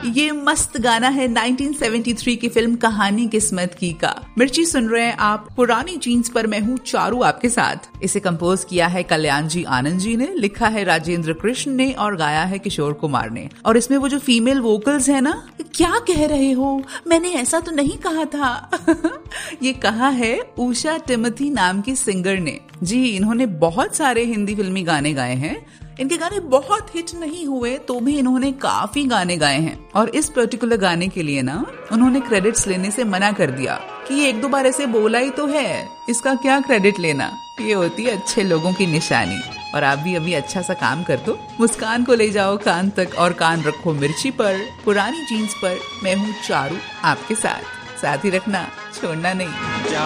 ये मस्त गाना है 1973 की फिल्म कहानी किस्मत की का। मिर्ची सुन रहे हैं आप पुरानी जीन्स पर, मैं हूँ चारू आपके साथ। इसे कंपोज किया है कल्याण जी आनंद जी ने, लिखा है राजेंद्र कृष्ण ने और गाया है किशोर कुमार ने। और इसमें वो जो फीमेल वोकल्स है ना, क्या कह रहे हो, मैंने ऐसा तो नहीं कहा था। ये कहा है उषा टिमोथी नाम की सिंगर ने। जी, इन्होंने बहुत सारे हिंदी फिल्मी गाने गाए हैं। इनके गाने बहुत हिट नहीं हुए तो भी इन्होंने काफी गाने गाए हैं। और इस पर्टिकुलर गाने के लिए ना उन्होंने क्रेडिट्स लेने से मना कर दिया कि ये एक दो बार ऐसे बोला ही तो है, इसका क्या क्रेडिट लेना। ये होती है अच्छे लोगों की निशानी। और आप भी अभी अच्छा सा काम कर दो, मुस्कान को ले जाओ कान तक और कान रखो मिर्ची पर। पुरानी जीन्स पर मैं हूँ चारू आपके साथ ही रखना, छोड़ना नहीं।